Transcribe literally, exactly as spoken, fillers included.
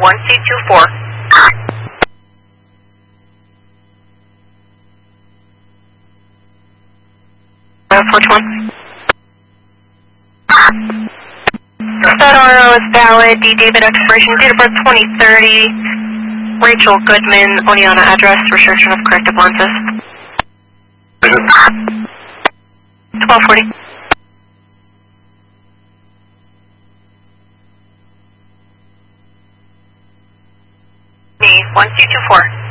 one C two four. Which one? That R O is valid. D. David expiration. Date of birth twenty thirty. Rachel Goodman. Oneonta address. Restriction of corrective lenses. twelve forty. Me. one C two four.